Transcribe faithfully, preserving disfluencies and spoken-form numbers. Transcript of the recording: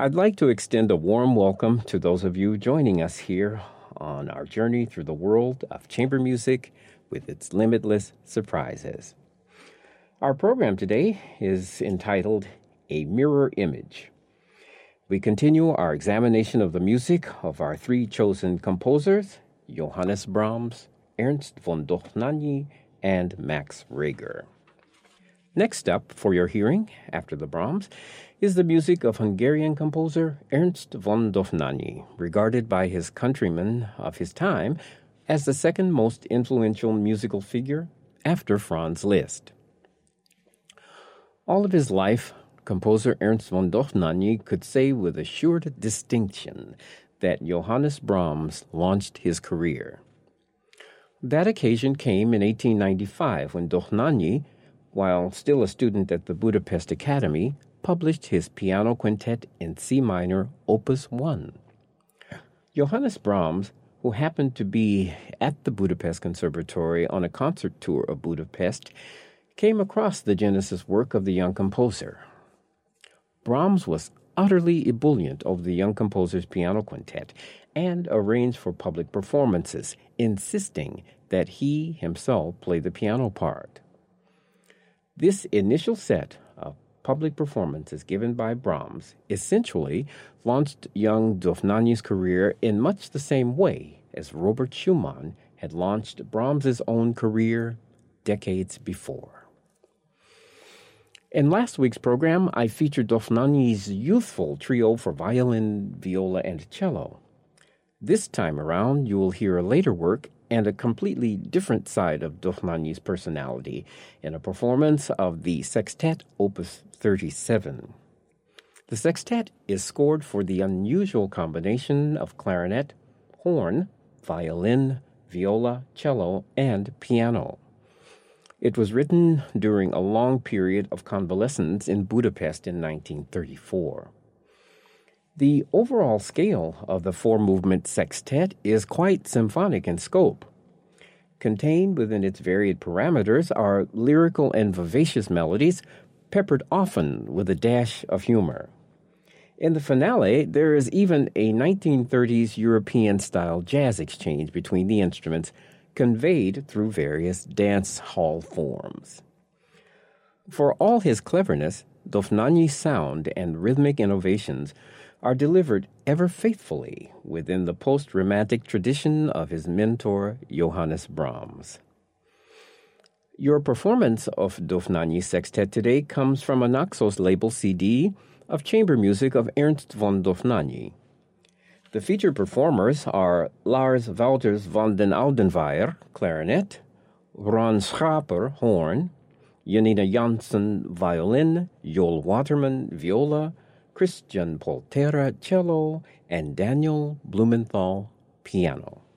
I'd like to extend a warm welcome to those of you joining us here on our journey through the world of chamber music with its limitless surprises. Our program today is entitled A Mirror Image. We continue our examination of the music of our three chosen composers, Johannes Brahms, Ernst von Dohnanyi, and Max Reger. Next up for your hearing, after the Brahms, is the music of Hungarian composer Ernst von Dohnanyi, regarded by his countrymen of his time as the second most influential musical figure after Franz Liszt. All of his life, composer Ernst von Dohnanyi could say with assured distinction that Johannes Brahms launched his career. That occasion came in eighteen ninety-five when Dohnanyi, while still a student at the Budapest Academy, published his piano quintet in C minor, Opus one. Johannes Brahms, who happened to be at the Budapest Conservatory on a concert tour of Budapest, came across the Genesis work of the young composer. Brahms was utterly ebullient over the young composer's piano quintet and arranged for public performances, insisting that he himself play the piano part. This initial set of public performances given by Brahms essentially launched young Dohnanyi's career in much the same way as Robert Schumann had launched Brahms's own career decades before. In last week's program, I featured Dohnanyi's youthful trio for violin, viola, and cello. This time around, you will hear a later work and a completely different side of Dohnanyi's personality in a performance of the Sextet Opus thirty-seven. The sextet is scored for the unusual combination of clarinet, horn, violin, viola, cello, and piano. It was written during a long period of convalescence in Budapest in nineteen thirty-four. The overall scale of the four-movement sextet is quite symphonic in scope. Contained within its varied parameters are lyrical and vivacious melodies, peppered often with a dash of humor. In the finale, there is even a nineteen thirties European-style jazz exchange between the instruments, conveyed through various dance hall forms. For all his cleverness, Dohnanyi's sound and rhythmic innovations are delivered ever faithfully within the post-romantic tradition of his mentor, Johannes Brahms. Your performance of Dohnanyi's sextet today comes from a Naxos label C D of chamber music of Ernst von Dohnanyi. The featured performers are Lars Wouters van den Oudenweier, clarinet, Ron Schaper, horn, Janina Janssen, violin, Joel Waterman, viola, Christian Poltera, cello, and Daniel Blumenthal, piano.